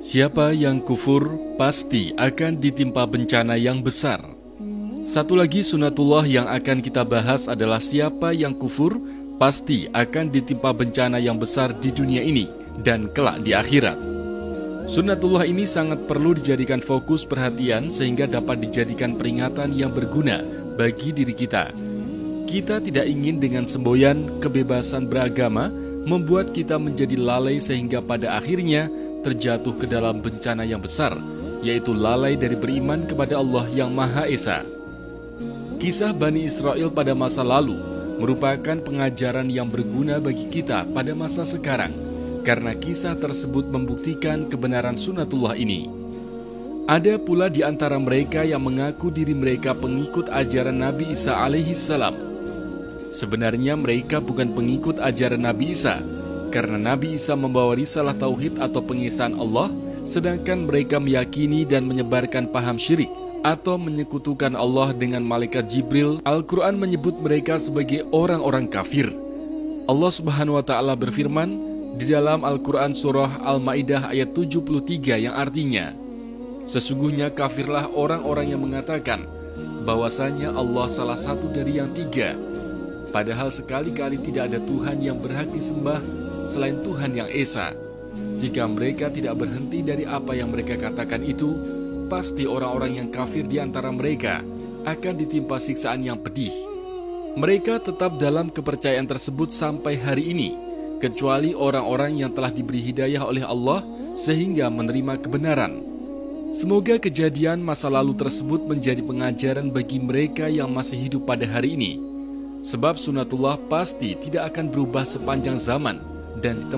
Siapa yang kufur pasti akan ditimpa bencana yang besar. Satu lagi sunatullah yang akan kita bahas adalah siapa yang kufur pasti akan ditimpa bencana yang besar di dunia ini dan kelak di akhirat. Sunatullah ini sangat perlu dijadikan fokus perhatian sehingga dapat dijadikan peringatan yang berguna bagi diri kita. Kita tidak ingin dengan semboyan kebebasan beragama membuat kita menjadi lalai sehingga pada akhirnya terjatuh ke dalam bencana yang besar, yaitu lalai dari beriman kepada Allah yang Maha Esa. Kisah Bani Israel pada masa lalu merupakan pengajaran yang berguna bagi kita pada masa sekarang, karena kisah tersebut membuktikan kebenaran sunatullah ini. Ada pula di antara mereka yang mengaku diri mereka pengikut ajaran Nabi Isa alaihissalam. Sebenarnya mereka bukan pengikut ajaran Nabi Isa, karena Nabi Isa membawa risalah tauhid atau pengisahan Allah, sedangkan mereka meyakini dan menyebarkan paham syirik atau menyekutukan Allah dengan malaikat Jibril. Al-Quran menyebut mereka sebagai orang-orang kafir. Allah Subhanahu wa Ta'ala berfirman di dalam Al-Quran surah Al-Ma'idah ayat 73 yang artinya, sesungguhnya kafirlah orang-orang yang mengatakan bahwasanya Allah salah satu dari yang tiga, padahal sekali-kali tidak ada Tuhan yang berhak disembah selain Tuhan yang Esa. Jika mereka tidak berhenti dari apa yang mereka katakan itu, pasti orang-orang yang kafir di antara mereka akan ditimpa siksaan yang pedih. Mereka tetap dalam kepercayaan tersebut sampai hari ini, kecuali orang-orang yang telah diberi hidayah oleh Allah sehingga menerima kebenaran. Semoga kejadian masa lalu tersebut menjadi pengajaran bagi mereka yang masih hidup pada hari ini. Sebab sunatullah pasti tidak akan berubah sepanjang zaman dan